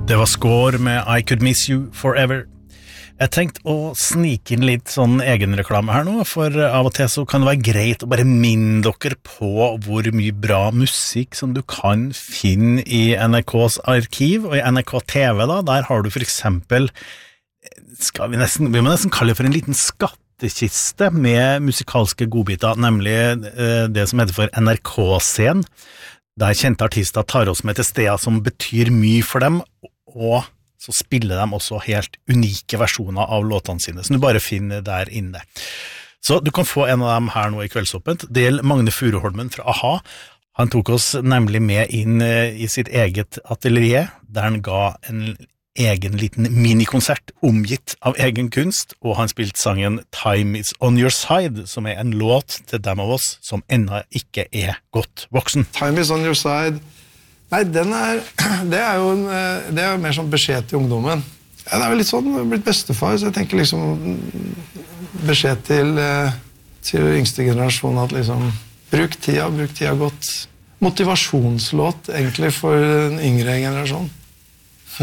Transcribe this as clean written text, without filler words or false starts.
Det var Score med I Could Miss You Forever. Jeg tenkte å snike inn litt sånn egenreklame her nå, for av og til så kan det være greit å bare minne dere på hvor mye bra musikk som du kan finne i NRKs arkiv, og i NRK TV da, der har du for eksempel, vi må nesten kalle det for en liten skattekiste med musikalske godbiter, nemlig det som heter for NRK-scenen, der kjente artister tar oss med til steder som betyr mye for dem, og så spiller de også helt unike versjoner av låtene sine, som du bare finner der inne. Så du kan få en av dem her nå i Kveldsåpent. Det gjelder Magne Furuholmen fra A-ha. Han tok oss nemlig med inn i sitt eget atelier, der han ga en egen liten minikonsert omgitt av egen kunst, og han spilte sangen Time is on your side, som en låt til dem av oss som ennå ikke godt voksen. Time is on your side. Nei, det er jo mer sånn beskjed til ungdommen. Ja, det er jo litt sånn, jeg har blitt bestefar, så jeg tenker liksom beskjed til yngste generasjon at liksom, bruk tida godt. Motivasjonslåt egentlig for den yngre generasjon.